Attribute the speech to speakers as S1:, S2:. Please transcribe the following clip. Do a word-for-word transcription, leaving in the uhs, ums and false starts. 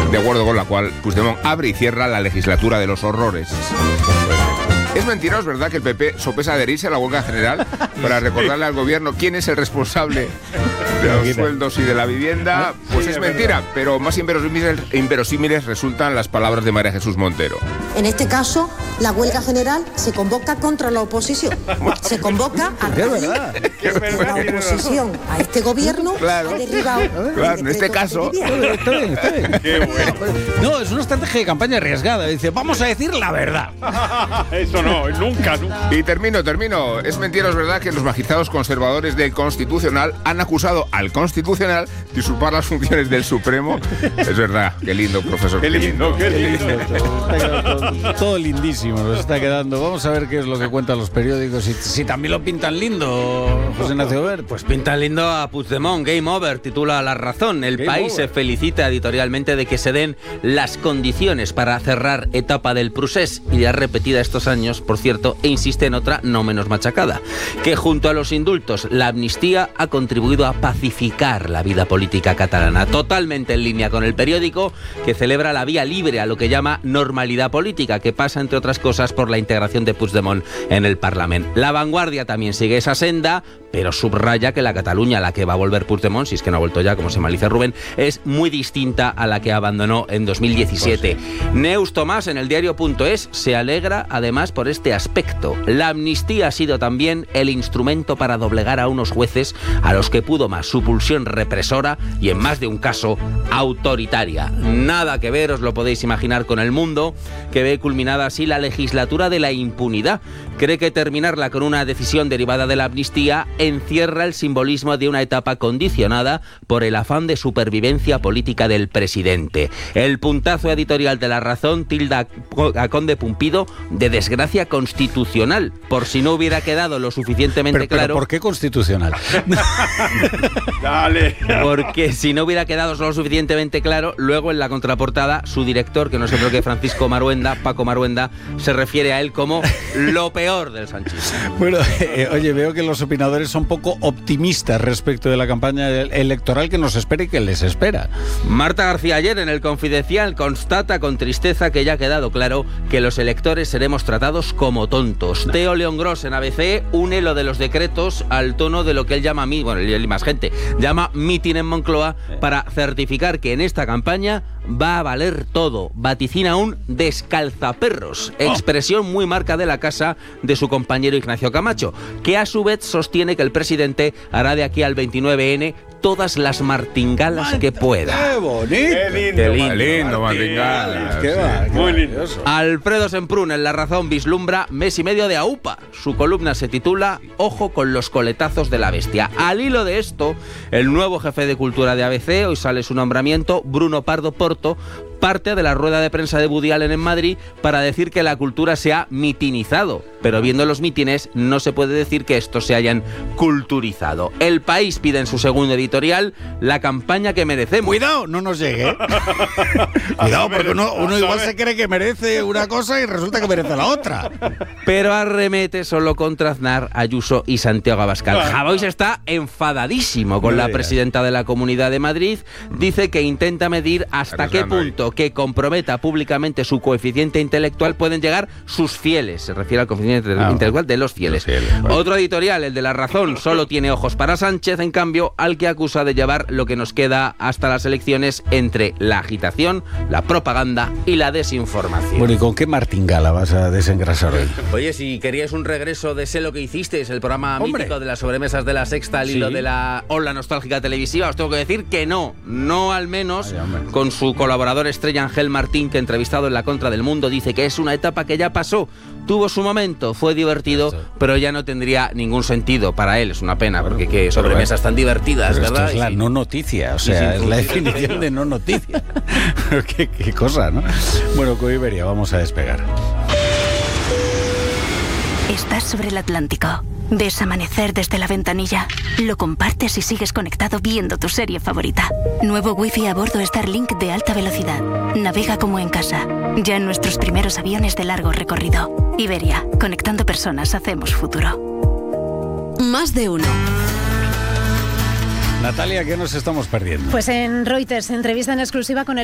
S1: de acuerdo con la cual Puigdemont abre y cierra la legislatura de los horrores. Es mentira, ¿es verdad que el P P sopesa adherirse a la huelga general para recordarle al gobierno quién es el responsable de los sueldos y de la vivienda? Pues sí, es, es mentira, pero más inverosímiles, inverosímiles resultan las palabras de María Jesús Montero.
S2: En este caso, la huelga general se convoca contra la oposición. Se convoca a raíz la oposición a este gobierno.
S1: Claro,
S2: ha derribado
S1: claro, en este caso.
S3: Está bien, está bien. Qué bueno. No, es una estrategia de campaña arriesgada. Dice, vamos a decir la verdad.
S4: Eso no, nunca, nunca.
S1: Y termino, termino. Es mentira, es verdad que los magistrados conservadores del Constitucional han acusado al Constitucional de usurpar las funciones del Supremo. Es verdad, qué lindo, profesor.
S4: Qué lindo, qué lindo.
S3: Qué lindo. Todo, todo lindísimo nos está quedando. Vamos a ver qué es lo que cuentan los periódicos. Si, si también lo pintan lindo, José Ignacio Wert.
S5: Pues pintan lindo a Puigdemont. Game over, titula La Razón. El
S3: Game
S5: país
S3: over.
S5: se felicita editorialmente de que se den las condiciones para cerrar etapa del procés, idea repetida estos años, por cierto, e insiste en otra no menos machacada, que junto a los indultos, la amnistía ha contribuido a pacificar la vida política catalana, totalmente en línea con el periódico, que celebra la vía libre a lo que llama normalidad política, que pasa, entre otras cosas, por la integración de Puigdemont en el Parlamento. La Vanguardia también sigue esa senda, pero subraya que la Cataluña a la que va a volver Puigdemont, si es que no ha vuelto ya, como se malicia Rubén, es muy distinta a la que abandonó en dos mil diecisiete. Pues sí. Neus Tomás, en el diario.es, se alegra además por este aspecto. La amnistía ha sido también el instrumento para doblegar a unos jueces a los que pudo más su pulsión represora y, en más de un caso, autoritaria. Nada que ver, os lo podéis imaginar, con El Mundo, que ve culminada así la legislatura de la impunidad. Cree que terminarla con una decisión derivada de la amnistía encierra el simbolismo de una etapa condicionada por el afán de supervivencia política del presidente. El puntazo editorial de La Razón tilda a Conde Pumpido de desgracia constitucional, por si no hubiera quedado lo suficientemente
S3: pero, pero
S5: claro.
S3: ¿Por qué constitucional?
S4: Dale.
S5: Porque si no hubiera quedado lo suficientemente claro, luego en la contraportada su director, que no es otro que Francisco Maruenda, Paco Maruenda, se refiere a él como lo peor del sanchismo.
S3: Bueno, eh, oye, veo que los opinadores son poco optimistas respecto de la campaña electoral que nos espera y que les espera.
S5: Marta García ayer en El Confidencial constata con tristeza que ya ha quedado claro que los electores seremos tratados como tontos. Teo León Gros en A B C une lo de los decretos al tono de lo que él llama, bueno, él y más gente, llama mitin en Moncloa, para certificar que en esta campaña va a valer todo. Vaticina un descalzaperros, expresión muy marca de la casa de su compañero Ignacio Camacho, que a su vez sostiene que el presidente hará de aquí al veintinueve ene todas las martingalas que pueda.
S3: ¡Qué bonito!
S4: ¡Qué lindo!
S1: Qué lindo, lindo martingalas.
S3: ¡Qué va! ¡Qué
S4: Muy lindo!
S5: Alfredo Semprún en La Razón vislumbra mes y medio de AUPA. Su columna se titula Ojo con los coletazos de la bestia. Al hilo de esto, el nuevo jefe de cultura de A B C, hoy sale su nombramiento, Bruno Pardo Porto, parte de la rueda de prensa de Woody Allen en Madrid para decir que la cultura se ha mitinizado, pero viendo los mítines no se puede decir que estos se hayan culturizado. El País pide en su segundo editorial la campaña que merecemos.
S3: Cuidado, no nos llegue. ¿eh? Cuidado, porque uno, uno igual se cree que merece una cosa y resulta que merece la otra.
S5: Pero arremete solo contra Aznar, Ayuso y Santiago Abascal. Javois está enfadadísimo con la presidenta de la Comunidad de Madrid. Dice que intenta medir hasta qué punto que comprometa públicamente su coeficiente intelectual pueden llegar sus fieles. Se refiere al coeficiente ah, intelectual de los fieles. Los fieles bueno. Otro editorial, el de La Razón, solo tiene ojos para Sánchez, en cambio, al que acusa de llevar lo que nos queda hasta las elecciones entre la agitación, la propaganda y la desinformación.
S3: Bueno, ¿y con qué martingala vas a desengrasar hoy?
S5: Oye, si queríais un regreso de Sé lo que hicisteis, el programa Hombre. mítico de las sobremesas de La Sexta al hilo ¿Sí? de la ola nostálgica televisiva, os tengo que decir que no, no al menos Ay, con su colaborador estrella Ángel Martín, que entrevistado en La Contra del Mundo dice que es una etapa que ya pasó, tuvo su momento, fue divertido, Eso. pero ya no tendría ningún sentido para él. Es una pena, bueno, porque qué sobremesas tan divertidas,
S3: pero
S5: ¿verdad?
S3: Esto es la no noticia, o sea, es la definición de no noticia. qué, qué cosa, ¿no? Bueno, con Iberia vamos a despegar.
S6: Estás sobre el Atlántico. Ves amanecer desde la ventanilla. Lo compartes y sigues conectado viendo tu serie favorita. Nuevo wifi a bordo Starlink de alta velocidad. Navega como en casa. Ya en nuestros primeros aviones de largo recorrido. Iberia, conectando personas hacemos futuro.
S7: Más de uno.
S3: Natalia, ¿qué nos estamos perdiendo?
S8: Pues en Reuters, entrevista en exclusiva con el